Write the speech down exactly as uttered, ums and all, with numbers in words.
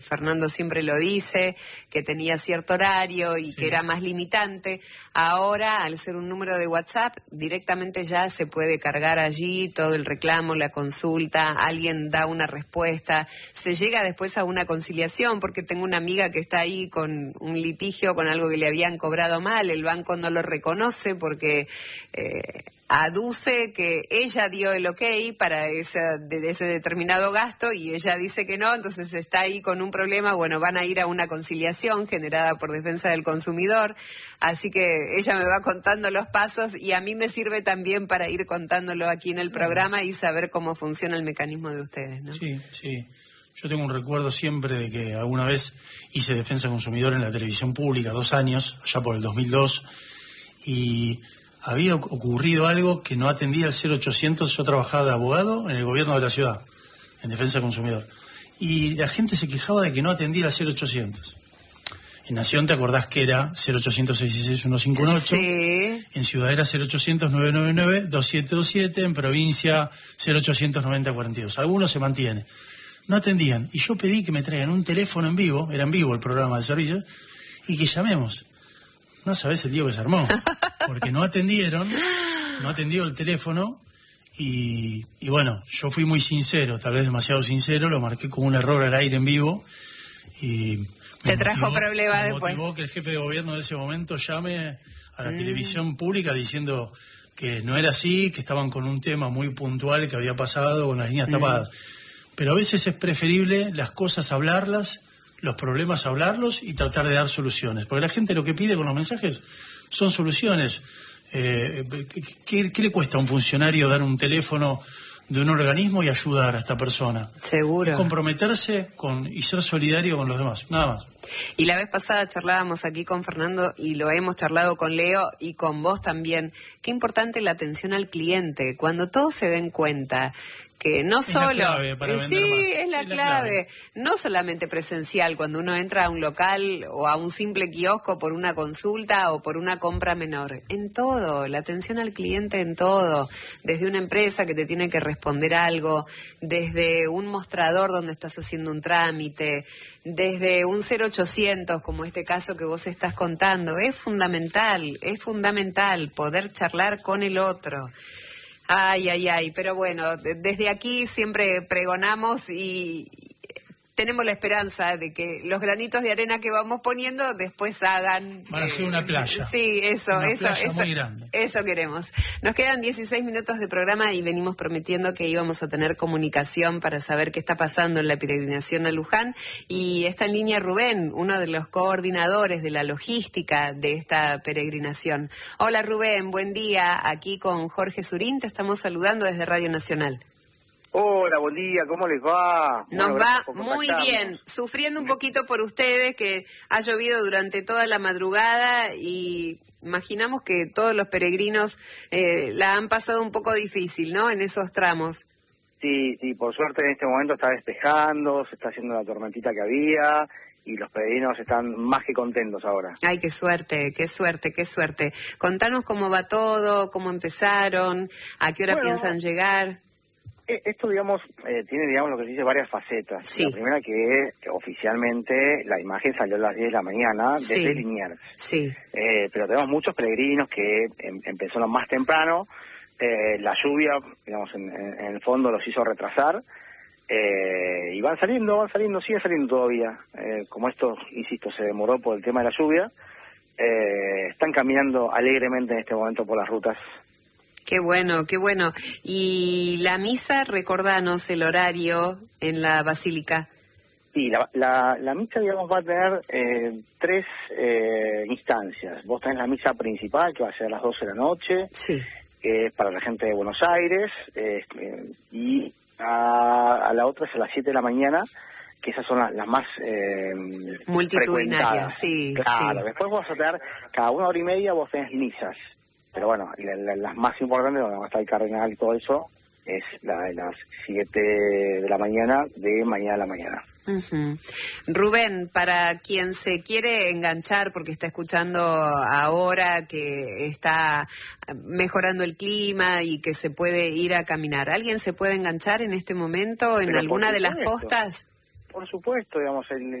Fernando siempre lo dice, que tenía cierto horario y sí. que era más limitante. Ahora, al ser un número de WhatsApp, directamente ya se puede cargar allí todo el reclamo, la consulta, alguien da una respuesta, se llega después a una conciliación, porque tengo una amiga que está ahí con un litigio, con algo que le habían cobrado mal, el banco no lo reconoce porque eh, aduce que ella dio el ok para ese, de ese determinado gasto y ella dice que no, entonces está ahí con un problema. Bueno, van a ir a una conciliación generada por Defensa del Consumidor, así que ella me va contando los pasos y a mí me sirve también para ir contándolo aquí en el programa y saber cómo funciona el mecanismo de ustedes, ¿no? Sí, sí. Yo tengo un recuerdo siempre de que alguna vez hice Defensa del Consumidor en la televisión pública, dos años, allá por el dos mil dos, y había ocurrido algo que no atendía el cero ochocientos. Yo trabajaba de abogado en el gobierno de la ciudad, en Defensa del Consumidor, y la gente se quejaba de que no atendía el cero ochocientos. En Nación, ¿te acordás que era cero ochocientos, seiscientos sesenta y uno, cincuenta y ocho? Sí. En Ciudad era cero ochocientos, novecientos noventa y nueve, veintisiete veintisiete, en provincia cero ochocientos, noventa, cuarenta y dos. Algunos se mantienen. No atendían, y yo pedí que me traigan un teléfono en vivo, era en vivo el programa de servicio, y que llamemos. No sabés el lío que se armó, porque no atendieron, no atendió el teléfono, y, y bueno, yo fui muy sincero, tal vez demasiado sincero, lo marqué como un error al aire en vivo, y te trajo motivó, problema me después. motivó que el jefe de gobierno de ese momento llame a la mm. televisión pública diciendo que no era así, que estaban con un tema muy puntual que había pasado con las líneas mm. tapadas. Pero a veces es preferible las cosas hablarlas, los problemas hablarlos y tratar de dar soluciones. Porque la gente lo que pide con los mensajes son soluciones. Eh, ¿qué, ¿Qué le cuesta a un funcionario dar un teléfono de un organismo y ayudar a esta persona? Seguro. Es comprometerse con y ser solidario con los demás, nada más. Y la vez pasada charlábamos aquí con Fernando y lo hemos charlado con Leo y con vos también. Qué importante la atención al cliente. Cuando todos se den cuenta que no es solo, la clave para eh, vender sí, más. es la, es la clave. clave, no solamente presencial, cuando uno entra a un local o a un simple kiosco por una consulta o por una compra menor, en todo, la atención al cliente en todo, desde una empresa que te tiene que responder algo, desde un mostrador donde estás haciendo un trámite, desde un cero ochocientos, como este caso que vos estás contando, es fundamental, es fundamental poder charlar con el otro. Ay, ay, ay, pero bueno, desde aquí siempre pregonamos y tenemos la esperanza de que los granitos de arena que vamos poniendo después hagan... Van a ser una playa. Sí, eso, una eso, playa eso, muy grande. Eso queremos. Nos quedan dieciséis minutos de programa y venimos prometiendo que íbamos a tener comunicación para saber qué está pasando en la peregrinación a Luján. Y está en línea Rubén, uno de los coordinadores de la logística de esta peregrinación. Hola Rubén, buen día. Aquí con Jorge Surín te estamos saludando desde Radio Nacional. Hola, buen día, ¿cómo les va? Nos va muy bien, sufriendo un poquito por ustedes, que ha llovido durante toda la madrugada y imaginamos que todos los peregrinos eh, la han pasado un poco difícil, ¿no?, en esos tramos. Sí, sí, por suerte en este momento está despejando, se está haciendo la tormentita que había y los peregrinos están más que contentos ahora. Ay, qué suerte, qué suerte, qué suerte. Contanos cómo va todo, cómo empezaron, a qué hora bueno, piensan llegar. Esto, digamos, eh, tiene, digamos, lo que se dice varias facetas. Sí. La primera que, que oficialmente la imagen salió a las diez de la mañana desde sí. Liniers. Sí. Eh, pero tenemos muchos peregrinos que em, empezaron más temprano. Eh, la lluvia, digamos, en, en el fondo los hizo retrasar. Eh, y van saliendo, van saliendo, siguen saliendo todavía. Eh, como esto, insisto, se demoró por el tema de la lluvia, eh, están caminando alegremente en este momento por las rutas. Qué bueno, qué bueno. Y la misa, recordanos el horario en la basílica. Sí, la, la, la misa, digamos, va a tener eh, tres eh, instancias. Vos tenés la misa principal, que va a ser a las doce de la noche, sí. que es para la gente de Buenos Aires, eh, y a, a la otra es a las siete de la mañana, que esas son las, las más eh, multitudinarias, sí. Claro, sí. Después vos vas a tener, cada una hora y media vos tenés misas. Pero bueno, la, la, las más importantes, donde va a estar el cardenal y todo eso, es la de las siete de la mañana, de mañana a la mañana. Uh-huh. Rubén, para quien se quiere enganchar, porque está escuchando ahora que está mejorando el clima y que se puede ir a caminar, ¿alguien se puede enganchar en este momento en Pero alguna de las postas? Por supuesto, digamos, el